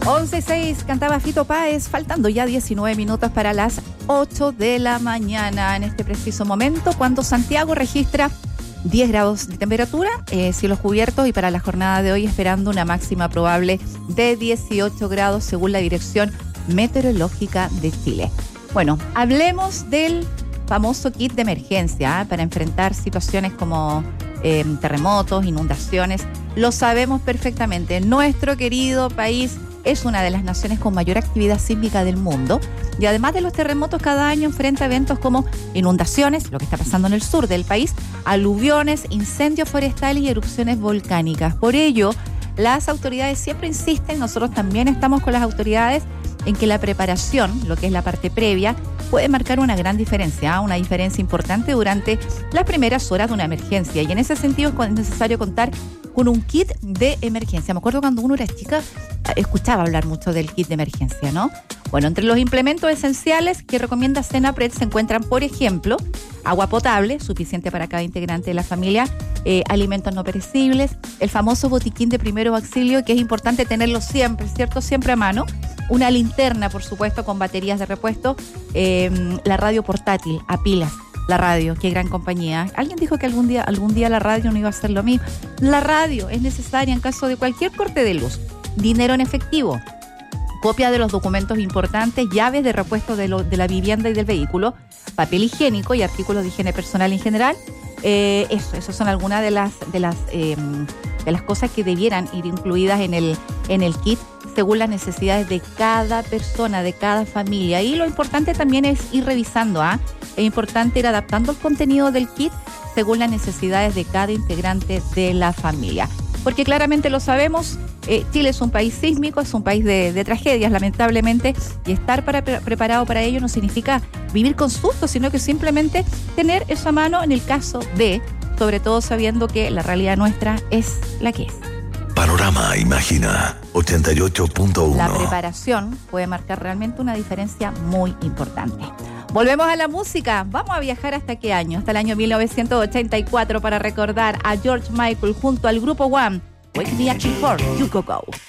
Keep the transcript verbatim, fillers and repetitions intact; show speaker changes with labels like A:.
A: once y seis cantaba Fito Páez, faltando ya diecinueve minutos para las ocho de la mañana en este preciso momento, cuando Santiago registra diez grados de temperatura, eh, cielos cubiertos, y para la jornada de hoy esperando una máxima probable de dieciocho grados según la Dirección Meteorológica de Chile. Bueno, hablemos del famoso kit de emergencia, ¿eh? Para enfrentar situaciones como eh, terremotos, inundaciones. Lo sabemos perfectamente, nuestro querido país es una de las naciones con mayor actividad sísmica del mundo, y además de los terremotos, cada año enfrenta eventos como inundaciones, lo que está pasando en el sur del país, aluviones, incendios forestales y erupciones volcánicas. Por ello, las autoridades siempre insisten, nosotros también estamos con las autoridades, en que la preparación, lo que es la parte previa, puede marcar una gran diferencia, ¿eh? una diferencia importante durante las primeras horas de una emergencia. Y en ese sentido es necesario contar con un kit de emergencia. Me acuerdo cuando uno era chica, escuchaba hablar mucho del kit de emergencia, ¿no? Bueno, entre los implementos esenciales que recomienda Senapred se encuentran, por ejemplo, agua potable, suficiente para cada integrante de la familia, eh, alimentos no perecibles, el famoso botiquín de primeros auxilios, que es importante tenerlo siempre, ¿cierto? Siempre a mano. Una linterna, por supuesto, con baterías de repuesto, eh, la radio portátil a pilas. La radio, qué gran compañía. Alguien dijo que algún día, algún día la radio no iba a ser lo mismo. La radio es necesaria en caso de cualquier corte de luz. Dinero en efectivo, copia de los documentos importantes, llaves de repuesto de, lo, de la vivienda y del vehículo, papel higiénico y artículos de higiene personal en general. Eh, eso, eso son algunas de las de las eh, de las cosas que debieran ir incluidas en el en el kit según las necesidades de cada persona, de cada familia. Y lo importante también es ir revisando, ¿ah? ¿eh? Es importante ir adaptando el contenido del kit según las necesidades de cada integrante de la familia. Porque claramente lo sabemos, eh, Chile es un país sísmico, es un país de, de tragedias, lamentablemente, y estar para, pre- preparado para ello no significa vivir con susto, sino que simplemente tener eso a mano en el caso de, sobre todo sabiendo que la realidad nuestra es la que es.
B: Panorama Imagina ochenta y ocho punto uno.
A: La preparación puede marcar realmente una diferencia muy importante. Volvemos a la música. Vamos a viajar hasta qué año, hasta el año mil novecientos ochenta y cuatro, para recordar a George Michael junto al grupo One. Wake Me Up Before You Go Go.